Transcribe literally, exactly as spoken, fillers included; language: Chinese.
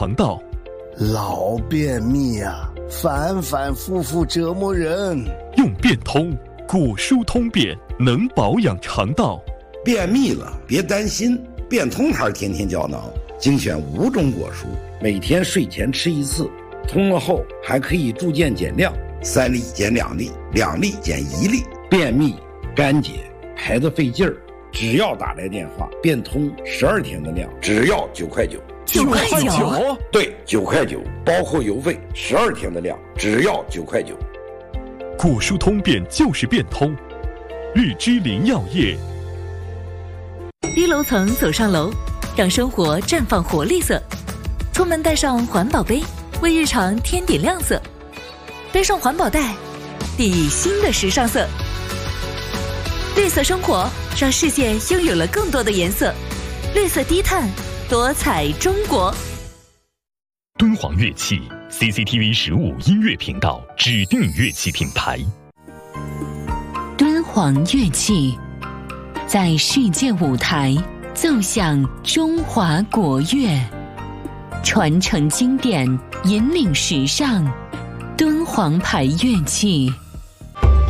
肠道。 老便秘啊，反反复复折磨人。 用变通果蔬通便，能保养肠道。 便秘了别担心，变通牌天天胶囊精选五种果蔬，每天睡前吃一次，通了后还可以逐渐减量，三粒减两粒，两粒减一粒。便秘干结排得费劲儿，只要打来电话，变通十二天的量，只要九块九。 九块九？ 对，九块九，包括邮费，十二天的量，只要九块九。 果蔬通便就是变通，日之林药业。 低楼层走上楼，让生活绽放活力色。出门带上环保杯，为日常添点亮色。背上环保袋，砥砺新的时尚色。绿色生活，让世界拥有了更多的颜色。绿色低碳，多彩中国。 敦煌乐器 C C T V 十五音乐频道指定乐器品牌。 敦煌乐器在世界舞台奏响中华国乐，传承经典，引领时尚。敦煌牌乐器